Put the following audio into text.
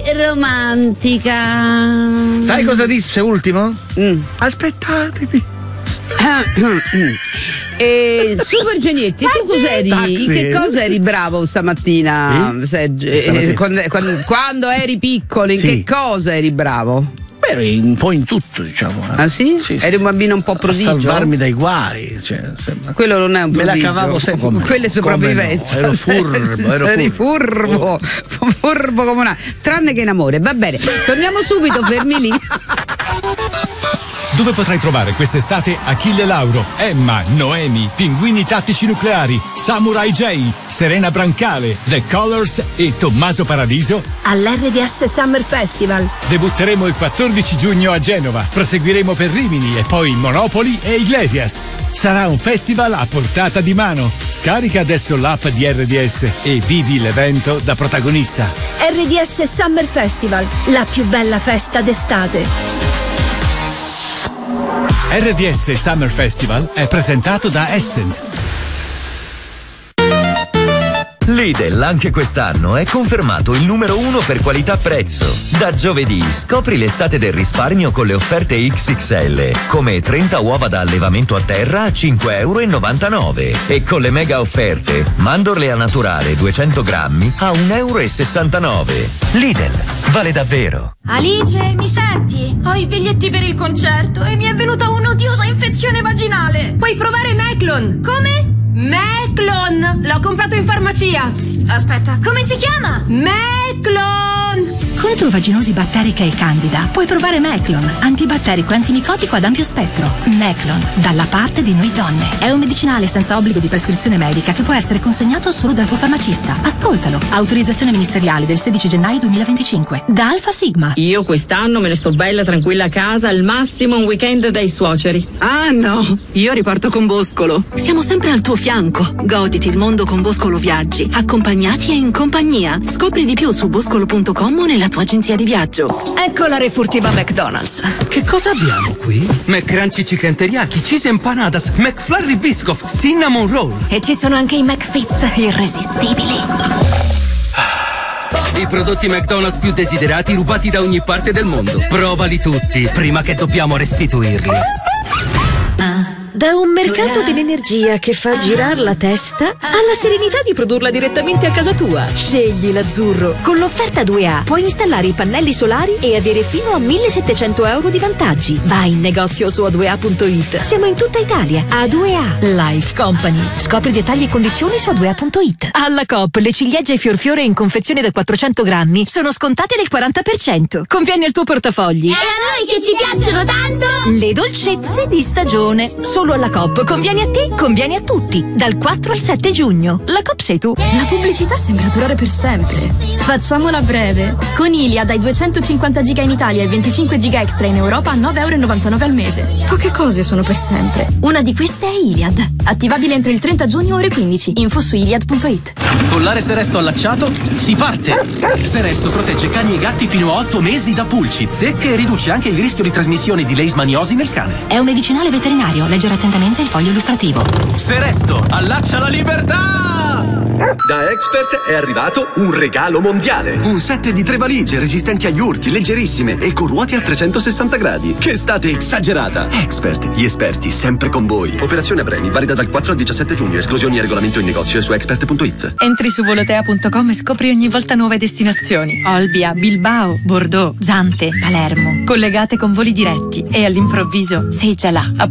romantica. Sai cosa disse ultimo? Aspettatemi. Super Genietti, tu cos'eri? In che cosa eri bravo stamattina, Sergio? Quando eri piccolo, in che cosa eri bravo? Eri un po' in tutto, diciamo. Ah sì? Eri un bambino un po' prodigio? A salvarmi dai guai, quello non è un prodigio. Me la cavavo sempre. Quella è sopravvivenza. No? Ero furbo. Eri furbo come una. Tranne che in amore. Va bene, torniamo subito, fermi lì. Dove potrai trovare quest'estate Achille Lauro, Emma, Noemi, Pinguini Tattici Nucleari, Samurai J, Serena Brancale, The Colors e Tommaso Paradiso? All'RDS Summer Festival. Debutteremo il 14 giugno a Genova, proseguiremo per Rimini e poi Monopoli e Iglesias. Sarà un festival a portata di mano. Scarica adesso l'app di RDS e vivi l'evento da protagonista. RDS Summer Festival, la più bella festa d'estate. RDS Summer Festival è presentato da Essence. Lidl anche quest'anno è confermato il numero 1 per qualità-prezzo. Da giovedì scopri l'estate del risparmio con le offerte XXL, come 30 uova da allevamento a terra a €5,99 e con le mega offerte mandorle a naturale 200 grammi a €1,69. Lidl, vale davvero. Alice, mi senti? Ho i biglietti per il concerto e mi è venuta un'odiosa infezione vaginale. Puoi provare Meclon. Come? Meclon! L'ho comprato in farmacia. Aspetta, come si chiama? Meclon! Contro vaginosi batterica e candida puoi provare Meclon, antibatterico e antimicotico ad ampio spettro. Meclon, dalla parte di noi donne. È un medicinale senza obbligo di prescrizione medica che può essere consegnato solo dal tuo farmacista. Ascoltalo. Autorizzazione ministeriale del 16 gennaio 2025. Da Alfa Sigma. Io quest'anno me ne sto bella tranquilla a casa, al massimo un weekend dai suoceri. Ah no, io riparto con Boscolo. Siamo sempre al tuo fianco. Goditi il mondo con Boscolo Viaggi, accompagnati e in compagnia. Scopri di più su boscolo.com o nella tua agenzia di viaggio. Ecco la refurtiva McDonald's. Che cosa abbiamo qui? McCrunchy Chicken Teriyaki, Cheese Empanadas, McFlurry Biscoff, Cinnamon Roll. E ci sono anche i McFits irresistibili. I prodotti McDonald's più desiderati rubati da ogni parte del mondo. Provali tutti, prima che dobbiamo restituirli. Da un mercato dell'energia che fa girare la testa alla serenità di produrla direttamente a casa tua. Scegli l'Azzurro. Con l'offerta 2A puoi installare i pannelli solari e avere fino a €1.700 di vantaggi. Vai in negozio su a2a.it. Siamo in tutta Italia. A2A Life Company. Scopri dettagli e condizioni su a2a.it. Alla Coop le ciliegie e fiorfiore in confezione da 400 grammi sono scontate del 40%. Conviene al tuo portafogli. E a noi che ci piacciono tanto le dolcezze di stagione. Solo alla Coop. Conviene a te, conviene a tutti. Dal 4 al 7 giugno. La Coop sei tu. La pubblicità sembra durare per sempre. Facciamola breve. Con Iliad dai 250 giga in Italia e 25 giga extra in Europa a €9,99 al mese. Poche cose sono per sempre. Una di queste è Iliad. Attivabile entro il 30 giugno ore 15. Info su iliad.it. Collare Seresto allacciato? Si parte! Seresto protegge cani e gatti fino a 8 mesi da pulci, zecche e riduce anche il rischio di trasmissione di leishmaniosi nel cane. È un medicinale veterinario. Leggere attentamente il foglio illustrativo. Seresto, allaccia la libertà! Da Expert è arrivato un regalo mondiale. Un set di 3 valigie resistenti agli urti, leggerissime e con ruote a 360 gradi. Che estate esagerata! Expert, gli esperti sempre con voi. Operazione a premi, valida dal 4 al 17 giugno. Esclusioni e regolamento in negozio e su expert.it. Entri su volotea.com e scopri ogni volta nuove destinazioni. Olbia, Bilbao, Bordeaux, Zante, Palermo. Collegate con voli diretti e all'improvviso sei già là.